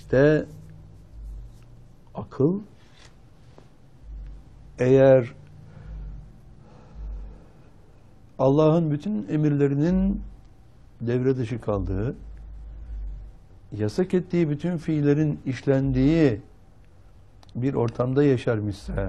İşte akıl eğer Allah'ın bütün emirlerinin devre dışı kaldığı, yasak ettiği bütün fiillerin işlendiği bir ortamda yaşarmışsa,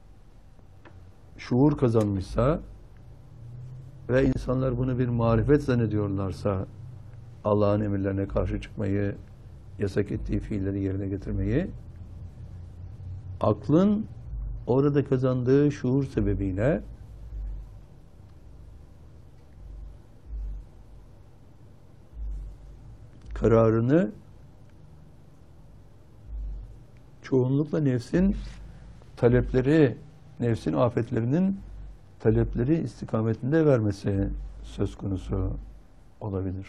şuur kazanmışsa ve insanlar bunu bir marifet zannediyorlarsa, Allah'ın emirlerine karşı çıkmayı, yasak ettiği fiilleri yerine getirmeyi, aklın orada kazandığı şuur sebebiyle kararını çoğunlukla nefsin talepleri, nefsin afetlerinin talepleri istikametinde vermesi söz konusu olabilir.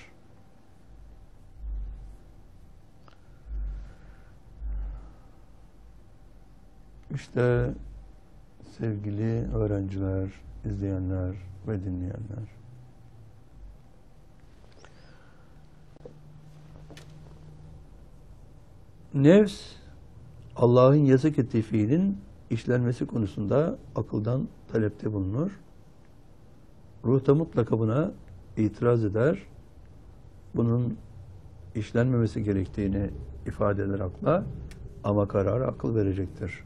İşte sevgili öğrenciler, izleyenler ve dinleyenler, nefs, Allah'ın yasak ettiği fiilin işlenmesi konusunda akıldan talepte bulunur. Ruh da mutlaka buna itiraz eder. Bunun işlenmemesi gerektiğini ifade eder akla, ama kararı akıl verecektir.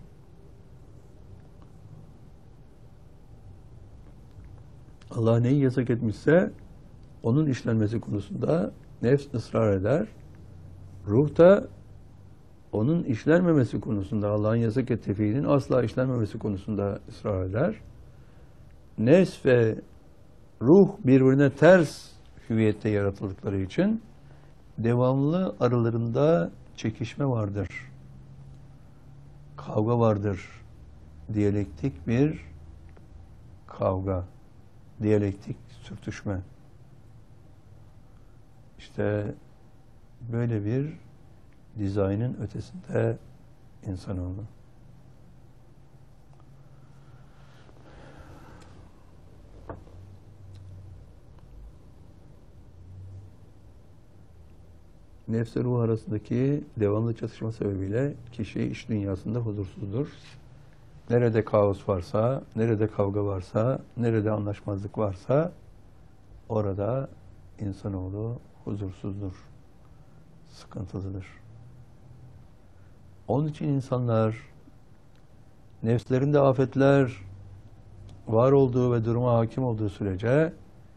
Allah neyi yasak etmişse onun işlenmesi konusunda nefs ısrar eder. Ruh da onun işlenmemesi konusunda, Allah'ın yasak ettiği fiilin asla işlenmemesi konusunda ısrar eder. Nefs ve ruh birbirine ters hüviyette yaratıldıkları için devamlı aralarında çekişme vardır. Kavga vardır. Diyalektik bir kavga. Diyalektik sürtüşme. İşte böyle bir dizaynın ötesinde insanoğlu. Nefs ve ruh arasındaki devamlı çatışma sebebiyle kişi iç dünyasında huzursuzdur. Nerede kaos varsa, nerede kavga varsa, nerede anlaşmazlık varsa orada insanoğlu huzursuzdur, sıkıntılıdır. Onun için insanlar nefslerinde afetler var olduğu ve duruma hakim olduğu sürece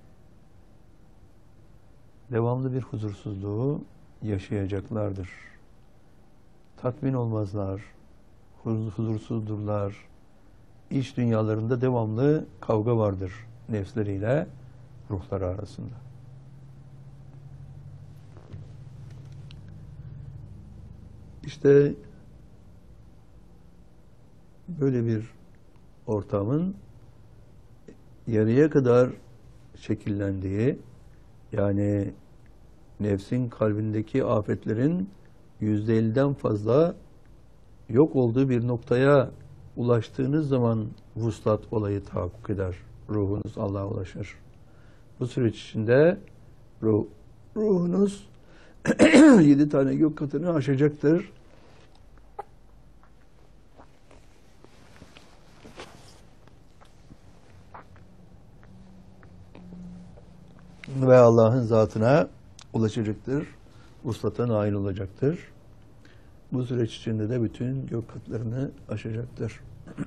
devamlı bir huzursuzluğu yaşayacaklardır. Tatmin olmazlar, huzursuzdurlar. İç dünyalarında devamlı kavga vardır nefsleriyle ruhları arasında. İşte böyle bir ortamın yarıya kadar şekillendiği, yani nefsin kalbindeki afetlerin %50'den fazla yok olduğu bir noktaya ulaştığınız zaman vuslat olayı tahakkuk eder. Ruhunuz Allah'a ulaşır. Bu süreç içinde ruhunuz 7 tane gök katını aşacaktır. Ve Allah'ın zatına ulaşacaktır. Vuslata nail olacaktır. Bu süreç içinde de bütün gök katlarını aşacaktır.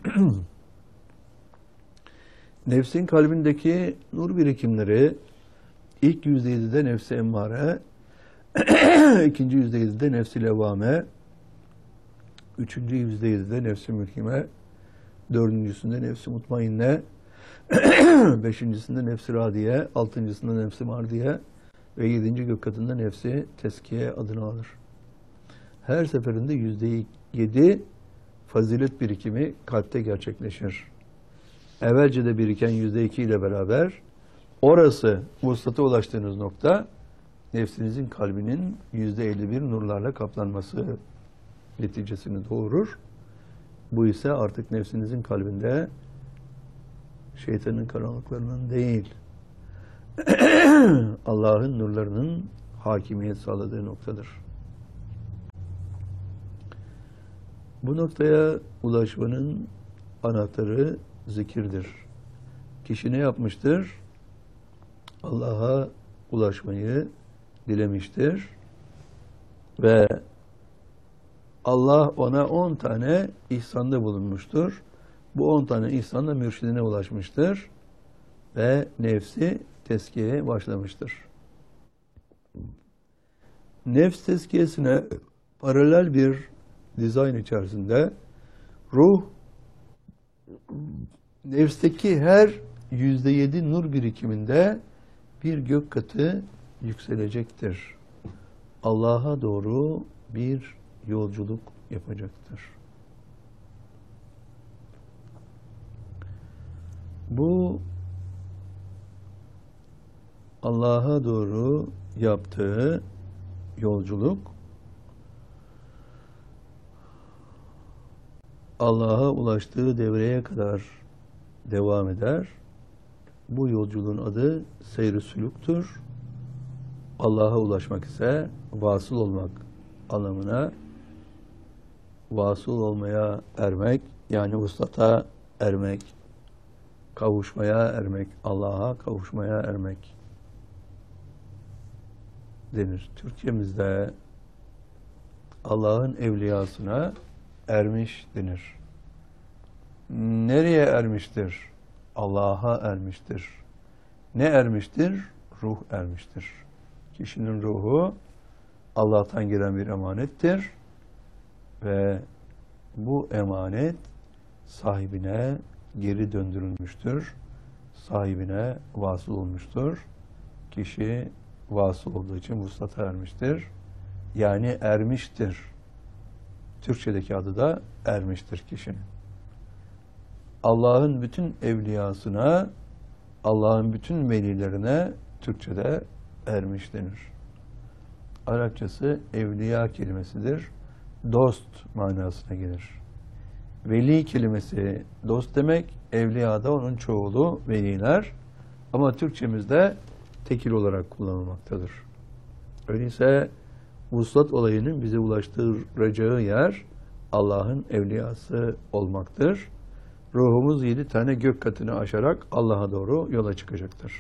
Nefsin kalbindeki nur birikimleri ilk %7'de nefsi emmare, ikinci %7'de nefsi levvame, üçüncü %7'de nefsi mülhime, dördüncüsünde nefsi mutmainne, beşincisinde nefsi radiye, altıncısında nefsi mardiye ve 7. gök katında nefsi teskiye adını alır. Her seferinde %7 fazilet birikimi kalpte gerçekleşir. Evvelce de biriken %2 ile beraber orası vuslata ulaştığınız nokta nefsinizin kalbinin %51 nurlarla kaplanması neticesini doğurur. Bu ise artık nefsinizin kalbinde şeytanın karanlıklarının değil, Allah'ın nurlarının hakimiyet sağladığı noktadır. Bu noktaya ulaşmanın anahtarı zikirdir. Kişi ne yapmıştır? Allah'a ulaşmayı dilemiştir ve Allah ona 10 tane ihsanda bulunmuştur. Bu 10 tane ihsanla mürşidine ulaşmıştır ve nefsi tezkiyeye başlamıştır. Nefs tezkiyesine paralel bir dizayn içerisinde ruh nefsteki her %7 nur birikiminde bir gök katı yükselecektir. Allah'a doğru bir yolculuk yapacaktır. Bu Allah'a doğru yaptığı yolculuk Allah'a ulaştığı devreye kadar devam eder. Bu yolculuğun adı seyr-i sülûktür. Allah'a ulaşmak ise vasıl olmak anlamına, vasıl olmaya ermek, yani vuslata ermek, kavuşmaya ermek, Allah'a kavuşmaya ermek denir. Türkçemizde Allah'ın evliyasına ermiş denir. Nereye ermiştir? Allah'a ermiştir. Ne ermiştir? Ruh ermiştir. Kişinin ruhu Allah'tan gelen bir emanettir ve bu emanet sahibine geri döndürülmüştür. Sahibine vasıl olmuştur. Kişi vasıl olduğu için vuslata ermiştir. Yani ermiştir. Türkçedeki adı da ermiştir kişinin. Allah'ın bütün evliyasına, Allah'ın bütün velilerine Türkçede ermiş denir. Arapçası evliya kelimesidir. Dost manasına gelir. Veli kelimesi dost demek, evliya da onun çoğulu veliler. Ama Türkçemizde tekil olarak kullanılmaktadır. Öyleyse vuslat olayının bize ulaştıracağı yer Allah'ın evliyası olmaktır. Ruhumuz 7 tane gök katını aşarak Allah'a doğru yola çıkacaktır.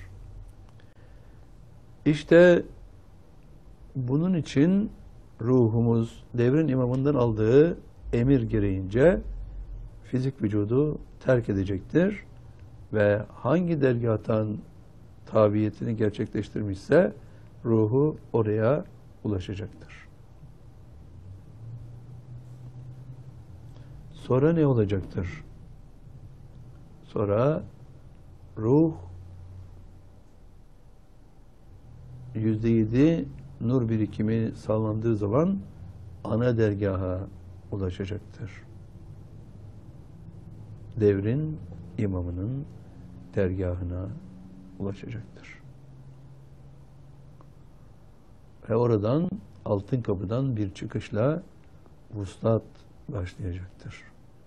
İşte bunun için ruhumuz devrin imamından aldığı emir gereğince fizik vücudu terk edecektir ve hangi dergâhtan tabiyetini gerçekleştirmişse ruhu oraya ulaşacaktır. Sonra ne olacaktır? Sonra ruh %7 nur birikimi sağlandığı zaman ana dergaha ulaşacaktır. Devrin imamının dergahına ulaşacaktır. Ve oradan altın kapıdan bir çıkışla vuslat başlayacaktır.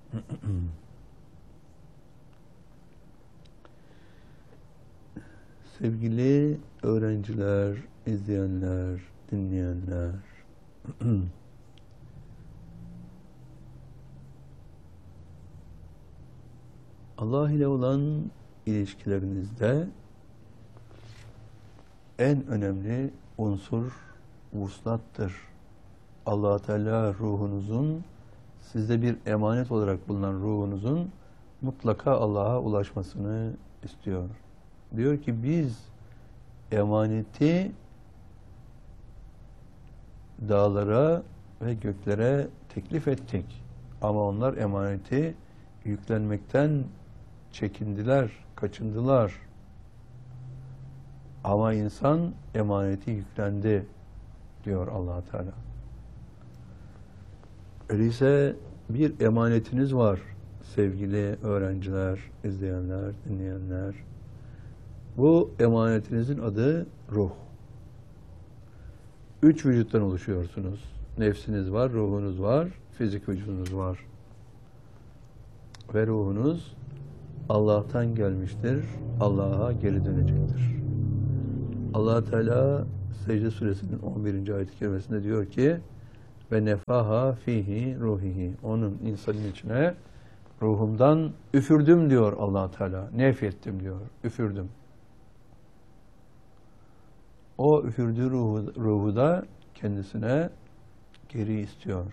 Sevgili öğrenciler, izleyenler, dinleyenler, Allah ile olan ilişkilerinizde en önemli unsur vuslattır. Allah Teala ruhunuzun, sizde bir emanet olarak bulunan ruhunuzun mutlaka Allah'a ulaşmasını istiyor. Diyor ki biz emaneti dağlara ve göklere teklif ettik. Ama onlar emaneti yüklenmekten çekindiler, kaçındılar. Ama insan emaneti yüklendi diyor Allah Teala. Öyleyse bir emanetiniz var sevgili öğrenciler, izleyenler, dinleyenler. Bu emanetinizin adı ruh. 3 vücuttan oluşuyorsunuz. Nefsiniz var, ruhunuz var, fizik vücudunuz var. Ve ruhunuz Allah'tan gelmiştir, Allah'a geri dönecektir. Allah Teala Secde Suresinin 11. ayet-i kerimesinde diyor ki: ve nefaha fihi ruhihi. Onun insanın içine ruhumdan üfürdüm diyor Allah Teala. Nefyettim diyor. Üfürdüm. O üfürdüğü ruhu da kendisine geri istiyor.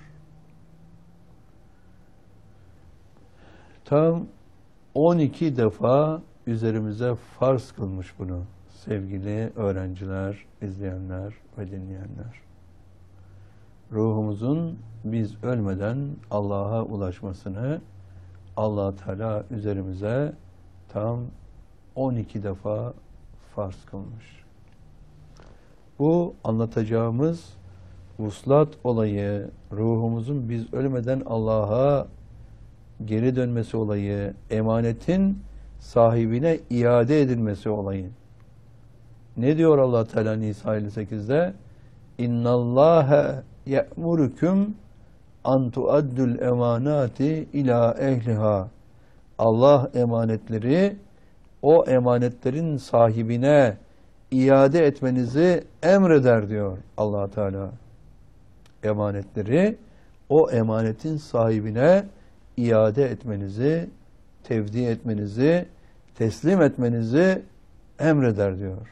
Tam 12 defa üzerimize farz kılmış bunu. Sevgili öğrenciler, izleyenler ve dinleyenler. Ruhumuzun biz ölmeden Allah'a ulaşmasını Allah Teala üzerimize tam 12 defa farz kılmış. Bu anlatacağımız vuslat olayı, ruhumuzun biz ölmeden Allah'a geri dönmesi olayı, emanetin sahibine iade edilmesi olayı. Ne diyor Allah Teala Nisa 58'de? İnnallâhe ye'murukum an tuaddul emanati ila ehliha. Allah emanetleri o emanetlerin sahibine iade etmenizi emreder diyor Allah Teala. Emanetleri o emanetin sahibine iade etmenizi, tevdi etmenizi, teslim etmenizi emreder diyor.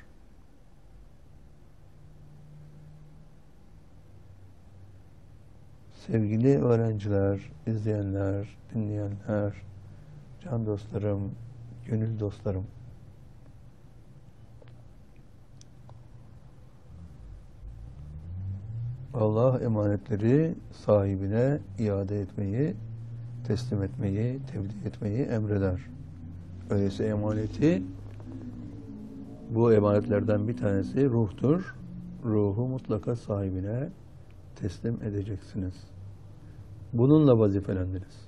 Sevgili öğrenciler, izleyenler, dinleyenler, can dostlarım, gönül dostlarım. Allah emanetleri sahibine iade etmeyi, teslim etmeyi, tevdi etmeyi emreder. Öyleyse emaneti, bu emanetlerden bir tanesi ruhtur. Ruhu mutlaka sahibine teslim edeceksiniz. Bununla vazifelendiniz.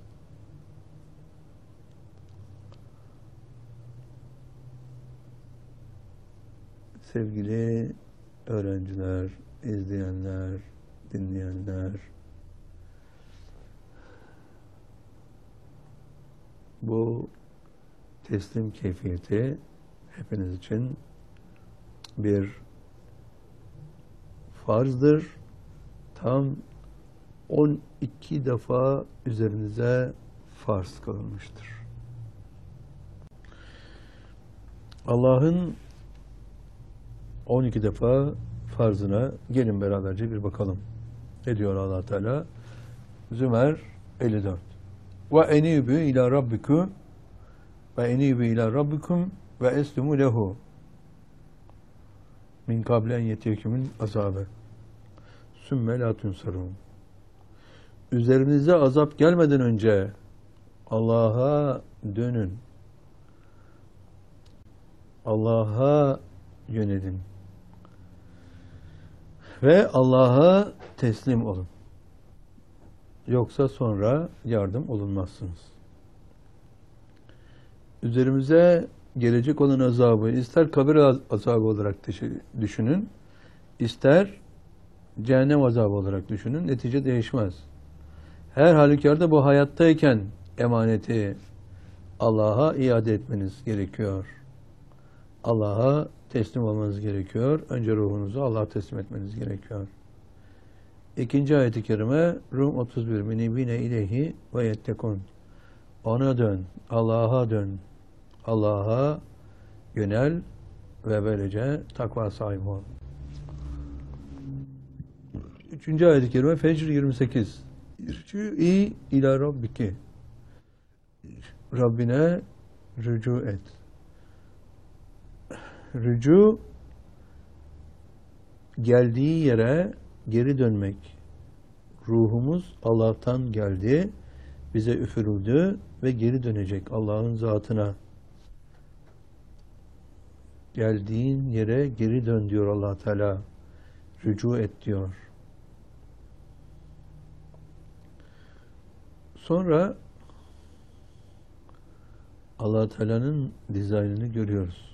Sevgili öğrenciler, izleyenler, dinleyenler, bu teslim keyfiyeti hepiniz için bir farzdır. Tam 12 defa üzerinize farz kılınmıştır. Allah'ın 12 defa farzına gelin beraberce bir bakalım. Ne diyor Allah Teala? Zümer 54. Ve enibu ila rabbikum ve enibu ila rabbikum ve eslimu lehu min kablen yetiyekumul azabe sümme la tunsarun. Üzerinize azap gelmeden önce Allah'a dönün. Allah'a yönelin. Ve Allah'a teslim olun. Yoksa sonra yardım olunmazsınız. Üzerimize gelecek olan azabı ister kabir azabı olarak düşünün, ister cehennem azabı olarak düşünün. Netice değişmez. Her halükarda bu hayattayken emaneti Allah'a iade etmeniz gerekiyor. Allah'a teslim olmanız gerekiyor. Önce ruhunuzu Allah'a teslim etmeniz gerekiyor. İkinci ayet-i kerime Rum 31. Minibine ileyhi ve yettekun. Ona dön, Allah'a dön. Allah'a yönel ve böylece takva sahibi ol. Üçüncü ayet-i kerime Fecr 28. İrcü'i ila rabbiki. Rabbine rücu et. Rücu, geldiği yere geri dönmek. Ruhumuz Allah'tan geldi, bize üfürüldü ve geri dönecek Allah'ın zatına. Geldiğin yere geri dön diyor Allah Teala. Rücu et diyor. Sonra Allah Teala'nın dizaynını görüyoruz.